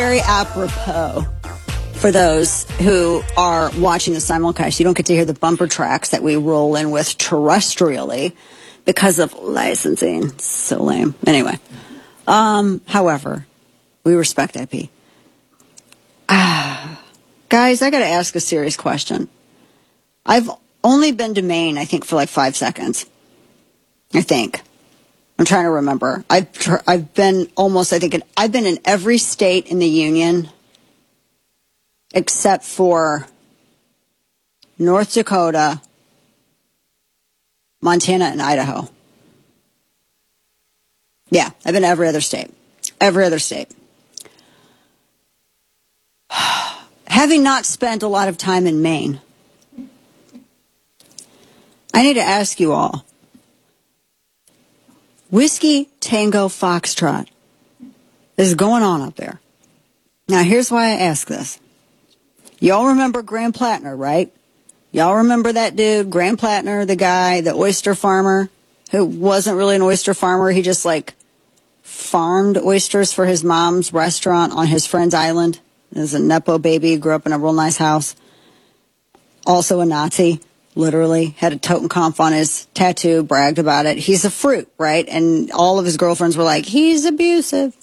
Very apropos for those who are watching the simulcast. You don't get to hear the bumper tracks that we roll in with terrestrially because of licensing. So lame. Anyway, however, we respect IP. Guys, I got to ask a serious question. I've only been to Maine, I think, for like 5 seconds. I think. I'm trying to remember. I've been almost, I've been in every state in the union except for North Dakota, Montana, and Idaho. Yeah, I've been to every other state. Every other state. Having not spent a lot of time in Maine, I need to ask you all. Whiskey Tango Foxtrot is going on up there. Now, here's why I ask this. Y'all remember Graham Plattner, right? Y'all remember that dude, Graham Plattner, the guy, the oyster farmer, who wasn't really an oyster farmer. He just, farmed oysters for his mom's restaurant on his friend's island. He was a Nepo baby, grew up in a real nice house. Also a Nazi, literally. Had a Totenkopf on his tattoo, bragged about it. He's a fruit, right? And all of his girlfriends were like, he's abusive.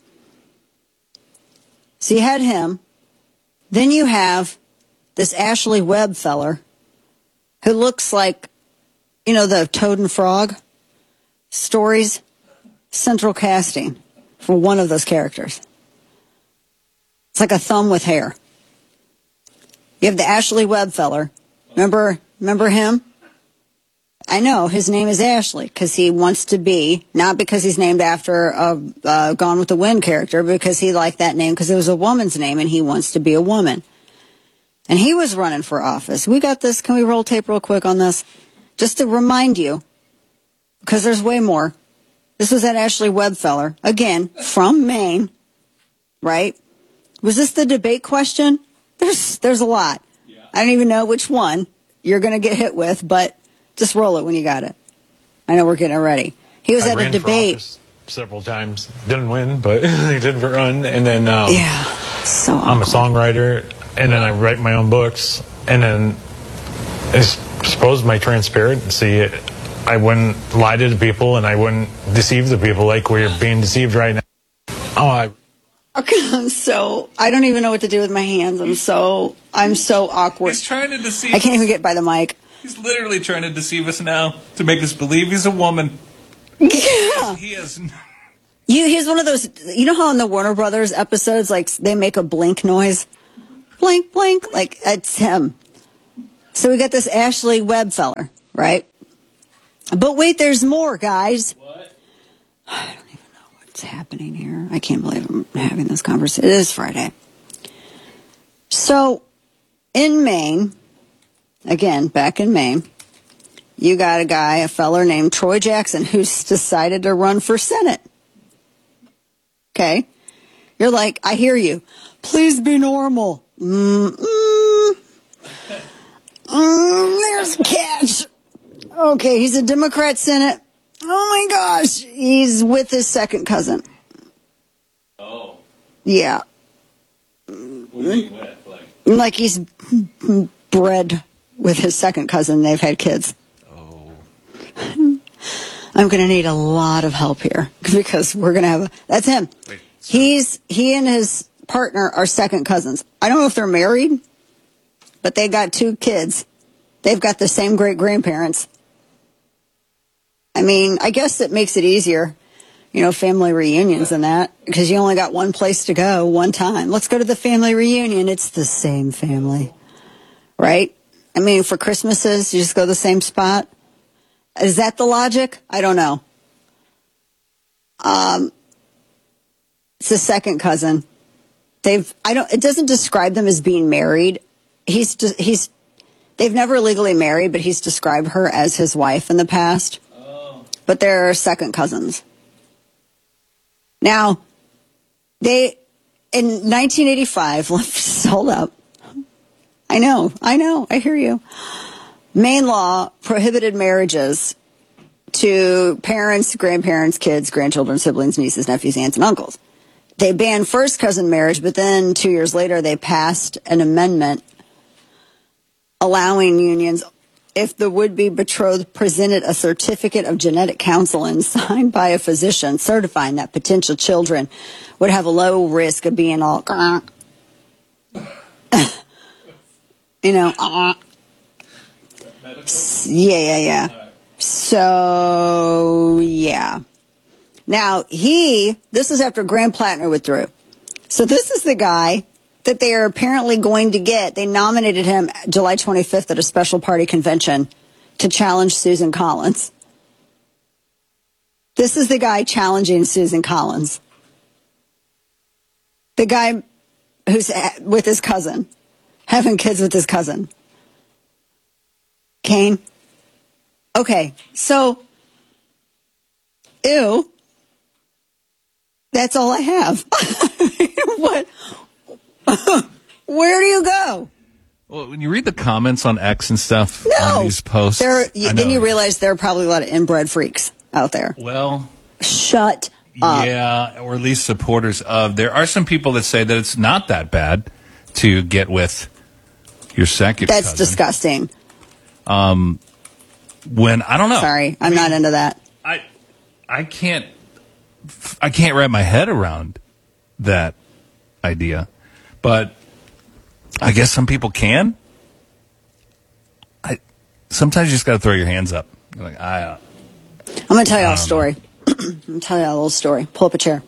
So you had him. Then you have this Ashley Webb feller who looks like, the Toad and Frog stories, central casting for one of those characters. It's like a thumb with hair. You have the Ashley Webb feller. Remember him? I know, his name is Ashley because he wants to be, not because he's named after a Gone with the Wind character, because he liked that name because it was a woman's name and he wants to be a woman. And he was running for office. We got this. Can we roll tape real quick on this? Just to remind you, because there's way more. This was that Ashley Webb feller, again, from Maine, right? Was this the debate question? There's a lot. Yeah. I don't even know which one you're going to get hit with, but just roll it when you got it. I know we're getting ready. He was at a debate several times. Didn't win, but he did run. And then so I'm a songwriter, and then I write my own books. And then I suppose my transparency, I wouldn't lie to the people, and I wouldn't deceive the people like we're being deceived right now. Okay, so I don't even know what to do with my hands. I'm so awkward. He's trying to deceive I can't even get by the mic. He's literally trying to deceive us now to make us believe he's a woman. Yeah. He is. He's one of those, you know how in the Warner Brothers episodes, they make a blink noise? Blink, blink. It's him. So we got this Ashley Webb feller, right? But wait, there's more, guys. What? I don't even know what's happening here. I can't believe I'm having this conversation. It is Friday. So, in Maine, again, back in Maine, you got a feller named Troy Jackson who's decided to run for Senate. Okay? You're like, I hear you. Please be normal. There's a catch. Okay, he's a Democrat Senate. Oh my gosh, he's with his second cousin. Oh. Yeah. What do you mean with? Like he's bred with his second cousin. They've had kids. Oh. I'm going to need a lot of help here because we're going to have that's him. Wait, so He and his partner are second cousins. I don't know if they're married, but they got 2 kids. They've got the same great-grandparents. I mean, I guess it makes it easier, family reunions and that, because you only got one place to go one time. Let's go to the family reunion. It's the same family, right? I mean, for Christmases, you just go to the same spot. Is that the logic? I don't know. It's the second cousin. It doesn't describe them as being married. They've never legally married, but he's described her as his wife in the past. But they're second cousins. Now, in 1985, let's hold up. I know, I hear you. Maine law prohibited marriages to parents, grandparents, kids, grandchildren, siblings, nieces, nephews, aunts, and uncles. they banned first cousin marriage, but then 2 years later they passed an amendment allowing unions if the would-be betrothed presented a certificate of genetic counseling signed by a physician certifying that potential children would have a low risk of being all, yeah. So, yeah. Now, this is after Graham Plattner withdrew. So this is the guy that they are apparently going to get. They nominated him July 25th at a special party convention to challenge Susan Collins. This is the guy challenging Susan Collins. The guy who's with his cousin, having kids with his cousin. Kane. Okay, so, ew. That's all I have. What? Where do you go? Well, when you read the comments on X and stuff on these posts, then you realize there are probably a lot of inbred freaks out there. Well, shut up. Yeah, or at least supporters of. There are some people that say that it's not that bad to get with your second cousin. That's disgusting. When I don't know. Sorry, I'm not into that. I can't wrap my head around that idea, but I guess some people can. Sometimes you just got to throw your hands up. You're like, I'm going to tell you a story. I'm going to tell you a little story. Pull up a chair.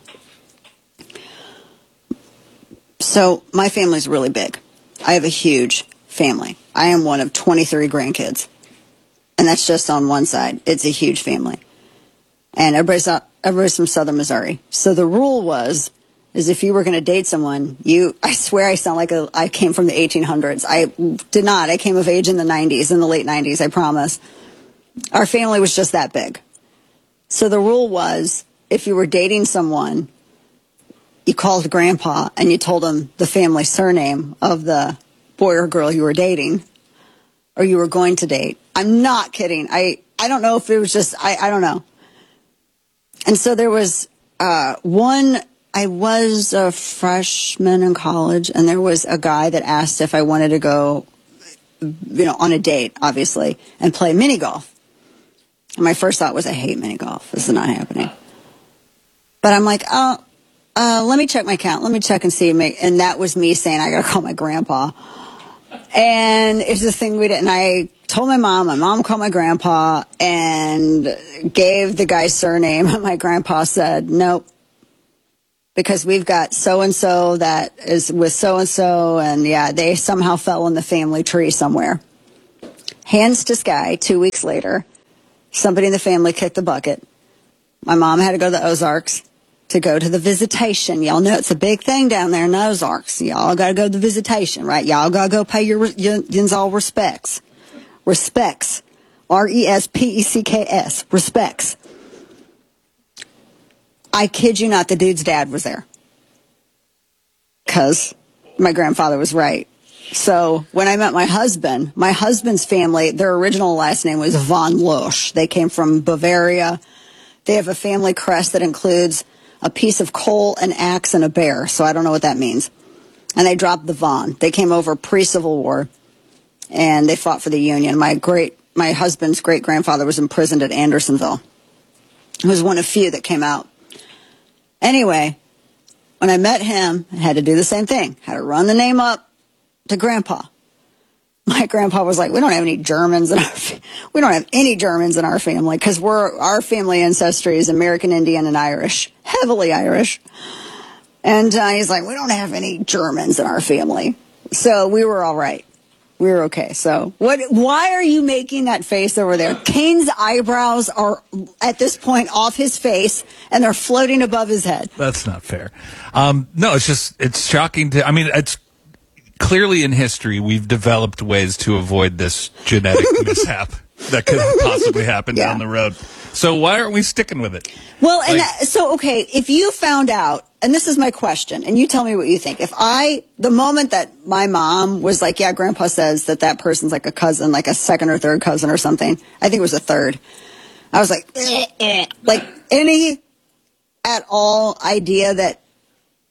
So my family's really big. I have a huge family. I am one of 23 grandkids. And that's just on one side. It's a huge family. And everybody's from Southern Missouri. So the rule is if you were going to date someone, I swear I sound like I came from the 1800s. I did not. I came of age in the 90s, in the late 90s, I promise. Our family was just that big. So the rule was, if you were dating someone, you called grandpa and you told him the family surname of the boy or girl you were dating or you were going to date. I'm not kidding. I don't know if it was just, I don't know. And so there was I was a freshman in college, and there was a guy that asked if I wanted to go, on a date, obviously, and play mini golf. And my first thought was, I hate mini golf. This is not happening. But I'm like, let me check my account. Let me check and see. And that was me saying, I got to call my grandpa. And it's the thing we did. And I told my mom called my grandpa and gave the guy's surname. And my grandpa said, nope. Because we've got so-and-so that is with so-and-so, and yeah, they somehow fell in the family tree somewhere. Hands to sky, 2 weeks later, somebody in the family kicked the bucket. My mom had to go to the Ozarks to go to the visitation. Y'all know it's a big thing down there in the Ozarks. Y'all got to go to the visitation, right? Y'all got to go pay your all respects. Respects. R-E-S-P-E-C-K-S. Respects. I kid you not, the dude's dad was there. Because my grandfather was right. So when I met my husband's family, their original last name was von Loesch. They came from Bavaria. They have a family crest that includes a piece of coal, an axe, and a bear. So I don't know what that means. And they dropped the von. They came over pre-Civil War, and they fought for the Union. My husband's great-grandfather was imprisoned at Andersonville. He was one of few that came out. Anyway, when I met him, I had to do the same thing. Had to run the name up to Grandpa. My grandpa was like, we don't have any Germans in our family because our family ancestry is American Indian and Irish, heavily Irish. And he's like, we don't have any Germans in our family. So we were all right. We were okay. So why are you making that face over there? Kane's eyebrows are at this point off his face and they're floating above his head. That's not fair. No, it's shocking it's clearly in history we've developed ways to avoid this genetic mishap that could possibly happen down the road. So why aren't we sticking with it? Well, okay, if you found out, and this is my question, and you tell me what you think. The moment that my mom was like, yeah, Grandpa says that person's like a cousin, like a second or third cousin or something. I think it was a third. I was like, like any at all idea that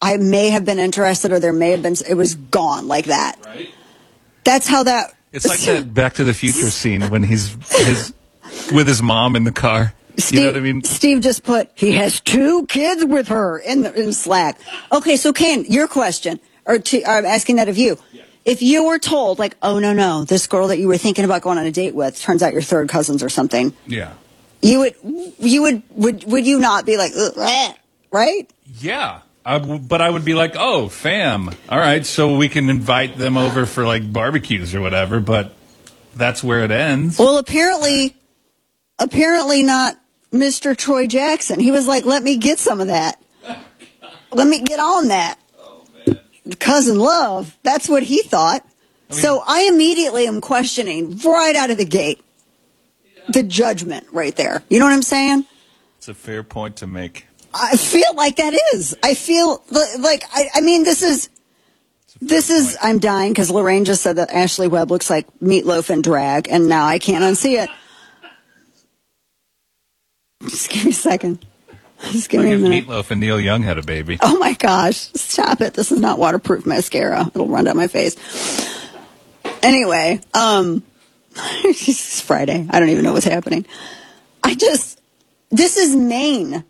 I may have been interested, or there may have been, it was gone like that. Right. That's how that. It's like that Back to the Future scene when he's with his mom in the car. Steve, You know what I mean? Steve just put, he has 2 kids with her in Slack. Okay, so Ken, your question, I'm asking that of you. Yeah. If you were told, like, oh, no, this girl that you were thinking about going on a date with, turns out your third cousins or something, Yeah. would you not be like, ugh, right? Yeah. But I would be like, oh, fam. All right, so we can invite them over for like barbecues or whatever, but that's where it ends. Well, apparently not Mr. Troy Jackson. He was like, let me get some of that. Let me get on that. Oh, man. Cousin love. That's what he thought. So I immediately am questioning right out of the gate the judgment right there. You know what I'm saying? It's a fair point to make. I feel like that is. I feel like, I mean, this is, I'm dying because Lorraine just said that Ashley Webb looks like Meatloaf in drag, and now I can't unsee it. Just give me a second. Just give me a If minute. Meatloaf and Neil Young had a baby. Oh my gosh, stop it. This is not waterproof mascara. It'll run down my face. Anyway, it's Friday. I don't even know what's happening. This is Maine.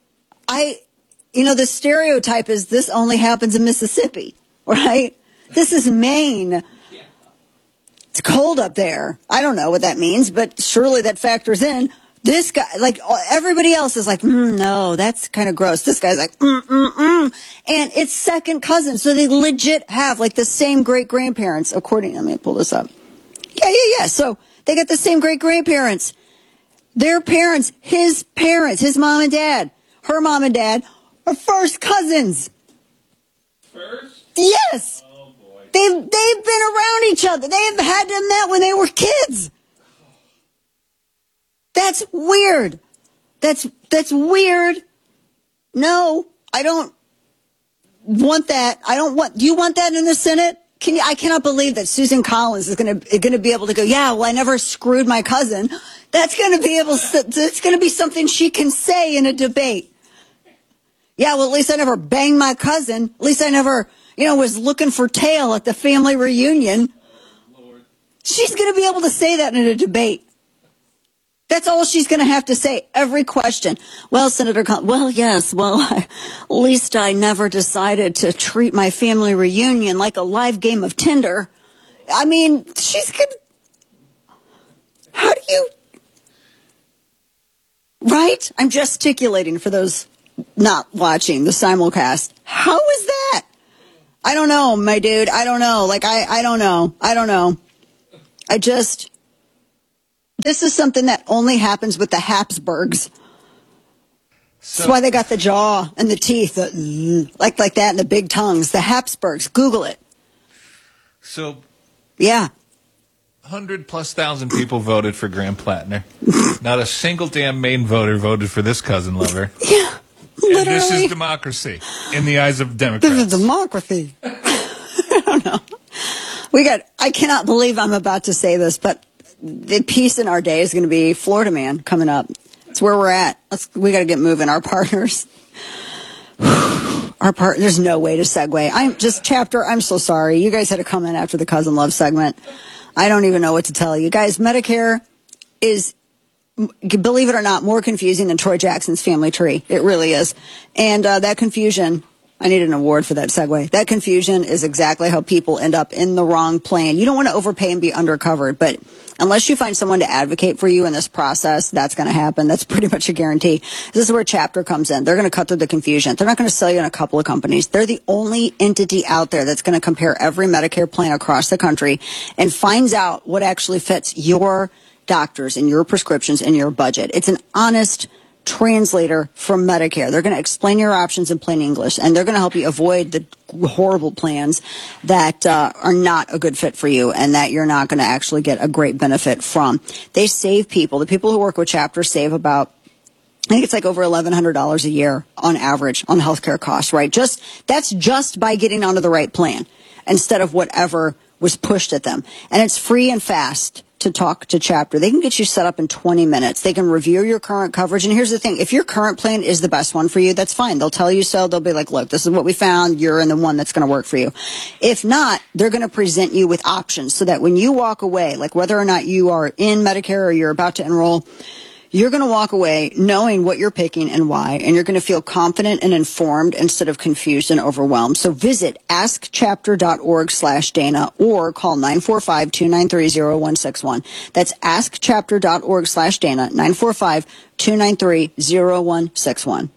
The stereotype is this only happens in Mississippi, right? This is Maine. It's cold up there. I don't know what that means, but surely that factors in. This guy, like everybody else is like, no, that's kind of gross. This guy's like, And it's second cousins. So they legit have like the same great grandparents, let me pull this up. Yeah. So they got the same great grandparents. Their parents, his mom and dad, her mom and dad are first cousins. First? Yes. Oh, boy. They've been around each other. They've had them met when they were kids. That's weird. That's weird. No, I don't want that. Do you want that in the Senate? I cannot believe that Susan Collins is going to be able to go, yeah, well, I never screwed my cousin. That's going to be something she can say in a debate. Yeah, well, at least I never banged my cousin. At least I never, was looking for tail at the family reunion. Lord. She's going to be able to say that in a debate. That's all she's going to have to say. Every question. Well, Senator yes. Well, at least I never decided to treat my family reunion like a live game of Tinder. I mean, she's going to... How do you... Right? I'm gesticulating for those not watching the simulcast. How is that? I don't know, my dude. I don't know. I don't know. This is something that only happens with the Habsburgs. That's why they got the jaw and the teeth, like that, and the big tongues. The Habsburgs. Google it. So, yeah. 100,000+ people voted for Graham Plattner. Not a single damn Maine voter voted for this cousin lover. Yeah. Literally. And this is democracy in the eyes of Democrats. This is democracy. I don't know. I cannot believe I'm about to say this, but the piece in our day is going to be Florida Man coming up. It's where we're at. We got to get moving. Our partners. There's no way to segue. I'm so sorry. You guys had to come in after the Cousin Love segment. I don't even know what to tell you. Guys, Medicare is, believe it or not, more confusing than Troy Jackson's family tree. It really is. And that confusion, I need an award for that segue. That confusion is exactly how people end up in the wrong plan. You don't want to overpay and be undercovered, but unless you find someone to advocate for you in this process, that's going to happen. That's pretty much a guarantee. This is where Chapter comes in. They're going to cut through the confusion. They're not going to sell you in a couple of companies. They're the only entity out there that's going to compare every Medicare plan across the country and finds out what actually fits your doctors and your prescriptions and your budget. It's an honest translator from Medicare. They're going to explain your options in plain English, and they're going to help you avoid the horrible plans that are not a good fit for you and that you're not going to actually get a great benefit from. They save people. The people who work with Chapter save about, I think it's like over $1,100 a year on average on healthcare costs, right? That's just by getting onto the right plan instead of whatever was pushed at them. And it's free and fast to talk to Chapter. They can get you set up in 20 minutes. They can review your current coverage. And here's the thing. If your current plan is the best one for you, that's fine. They'll tell you so. They'll be like, look, this is what we found. You're in the one that's going to work for you. If not, they're going to present you with options so that when you walk away, like whether or not you are in Medicare or you're about to enroll, you're going to walk away knowing what you're picking and why, and you're going to feel confident and informed instead of confused and overwhelmed. So visit askchapter.org/Dana or call 945-293-0161. That's askchapter.org/Dana, 945-293-0161.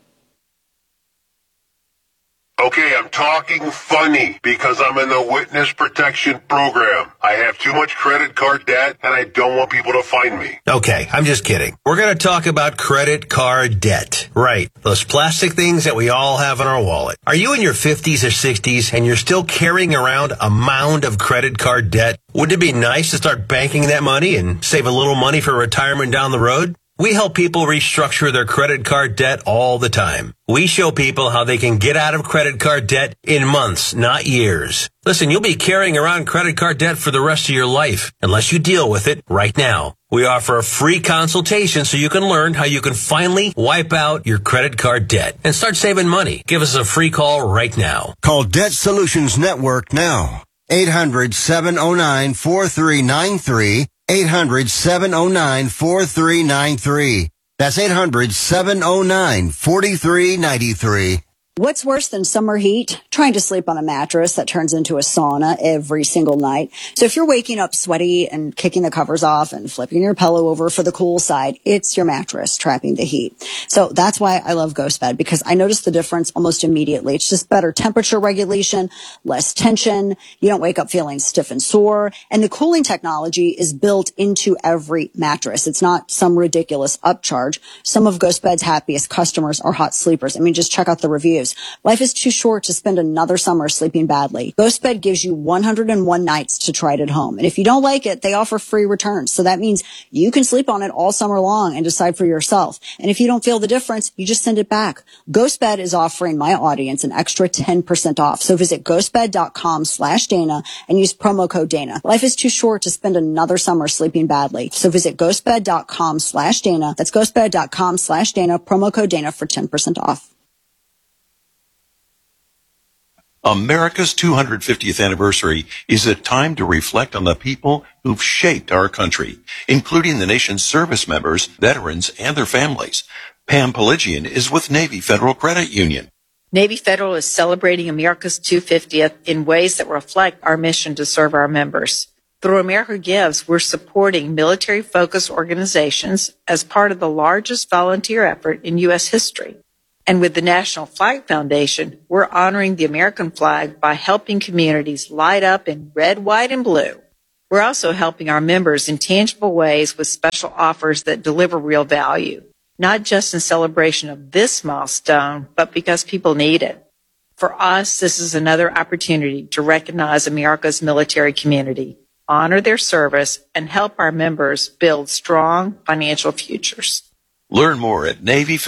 Okay, I'm talking funny because I'm in the witness protection program. I have too much credit card debt and I don't want people to find me. Okay, I'm just kidding. We're going to talk about credit card debt. Right. Those plastic things that we all have in our wallet. Are you in your 50s or 60s and you're still carrying around a mound of credit card debt? Wouldn't it be nice to start banking that money and save a little money for retirement down the road? We help people restructure their credit card debt all the time. We show people how they can get out of credit card debt in months, not years. Listen, you'll be carrying around credit card debt for the rest of your life unless you deal with it right now. We offer a free consultation so you can learn how you can finally wipe out your credit card debt and start saving money. Give us a free call right now. Call Debt Solutions Network now. 800-709-4393. 800-709-4393. That's 800-709-4393. What's worse than summer heat? Trying to sleep on a mattress that turns into a sauna every single night. So if you're waking up sweaty and kicking the covers off and flipping your pillow over for the cool side, it's your mattress trapping the heat. So that's why I love GhostBed, because I notice the difference almost immediately. It's just better temperature regulation, less tension. You don't wake up feeling stiff and sore. And the cooling technology is built into every mattress. It's not some ridiculous upcharge. Some of GhostBed's happiest customers are hot sleepers. I mean, just check out the reviews. Life is too short to spend another summer sleeping badly. GhostBed gives you 101 nights to try it at home. And if you don't like it, they offer free returns. So that means you can sleep on it all summer long and decide for yourself. And if you don't feel the difference, you just send it back. GhostBed is offering my audience an extra 10% off. So visit ghostbed.com/Dana and use promo code Dana. Life is too short to spend another summer sleeping badly. So visit ghostbed.com/Dana. That's ghostbed.com/Dana, promo code Dana for 10% off. America's 250th anniversary is a time to reflect on the people who've shaped our country, including the nation's service members, veterans, and their families. Pam Pelagian is with Navy Federal Credit Union. Navy Federal is celebrating America's 250th in ways that reflect our mission to serve our members. Through America Gives, we're supporting military-focused organizations as part of the largest volunteer effort in U.S. history. And with the National Flag Foundation, we're honoring the American flag by helping communities light up in red, white, and blue. We're also helping our members in tangible ways with special offers that deliver real value, not just in celebration of this milestone, but because people need it. For us, this is another opportunity to recognize America's military community, honor their service, and help our members build strong financial futures. Learn more at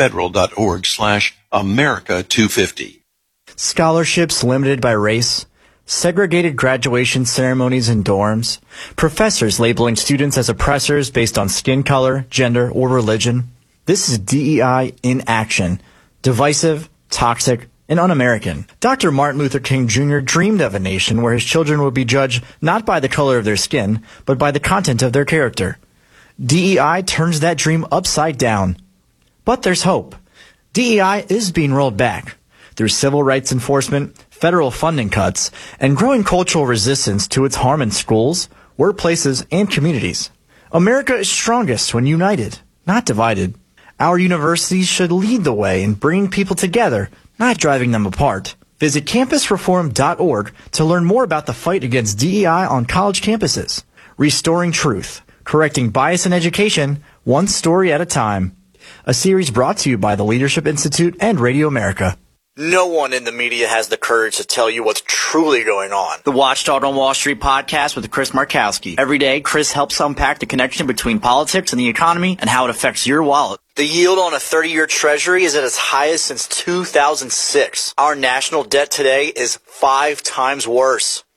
NavyFederal.org/America250. Scholarships limited by race, segregated graduation ceremonies in dorms, professors labeling students as oppressors based on skin color, gender, or religion. This is DEI in action. Divisive, toxic, and un-American. Dr. Martin Luther King Jr. dreamed of a nation where his children would be judged not by the color of their skin, but by the content of their character. DEI turns that dream upside down. But there's hope. DEI is being rolled back through civil rights enforcement, federal funding cuts, and growing cultural resistance to its harm in schools, workplaces, and communities. America is strongest when united, not divided. Our universities should lead the way in bringing people together, not driving them apart. Visit campusreform.org to learn more about the fight against DEI on college campuses. Restoring truth. Correcting bias in education, one story at a time. A series brought to you by the Leadership Institute and Radio America. No one in the media has the courage to tell you what's truly going on. The Watchdog on Wall Street podcast with Chris Markowski. Every day, Chris helps unpack the connection between politics and the economy and how it affects your wallet. The yield on a 30-year treasury is at its highest since 2006. Our national debt today is 5 times worse.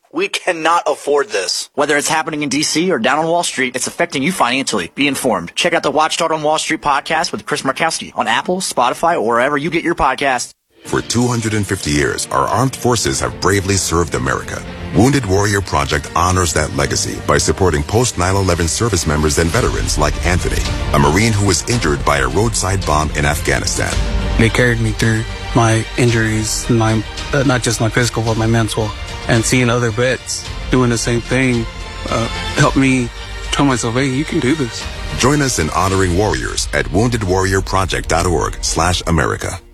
We cannot afford this. Whether it's happening in D.C. or down on Wall Street, it's affecting you financially. Be informed. Check out the Watchdog on Wall Street podcast with Chris Markowski on Apple, Spotify, or wherever you get your podcasts. For 250 years, our armed forces have bravely served America. Wounded Warrior Project honors that legacy by supporting post-9/11 service members and veterans like Anthony, a Marine who was injured by a roadside bomb in Afghanistan. They carried me through my injuries, my not just my physical, but my mental. And seeing other vets doing the same thing helped me tell myself, hey, you can do this. Join us in honoring warriors at woundedwarriorproject.org/America.